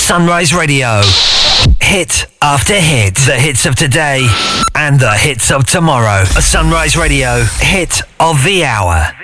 Sunrise Radio. Hit after hit. The hits of today and the hits of tomorrow. A Sunrise Radio hit of the hour.